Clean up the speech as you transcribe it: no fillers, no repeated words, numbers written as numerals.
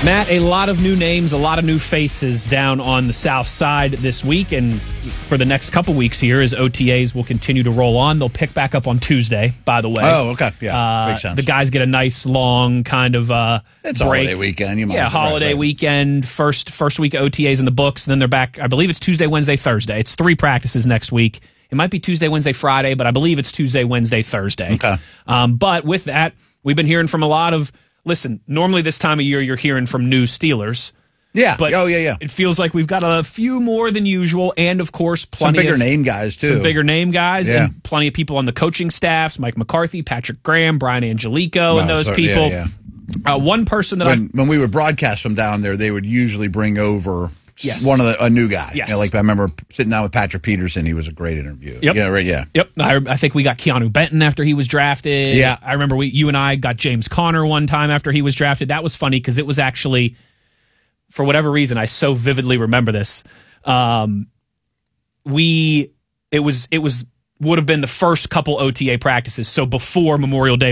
Matt, a lot of new names, a lot of new faces down on the South Side this week and for the next couple weeks here as OTAs will continue to roll on. They'll pick back up on Tuesday, by the way. Oh, okay. Yeah, makes sense. The guys get a nice, long kind of it's break. Holiday weekend. You might holiday weekend, first week of OTAs in the books, and then they're back. I believe it's Tuesday, Wednesday, Thursday. It's 3 practices next week. It might be Tuesday, Wednesday, Friday, but I believe it's Tuesday, Wednesday, Thursday. Okay. But with that, we've been hearing from a lot of... Listen, normally this time of year you're hearing from new Steelers. Yeah. But it feels like we've got a few more than usual, and of course plenty some bigger name guys too. Some bigger name guys, and plenty of people on the coaching staffs: Mike McCarthy, Patrick Graham, Brian Angelico, and those people. One person that when we would broadcast from down there, they would usually bring over a new guy. Yes. Like I remember sitting down with Patrick Peterson. He was a great interview. Yep. Yeah, right. Yeah. Yep. I think we got Keanu Benton after he was drafted. Yeah. I remember you and I got James Conner one time after he was drafted. That was funny because it was actually, for whatever reason, I so vividly remember this. It would have been the first couple OTA practices. So before Memorial Day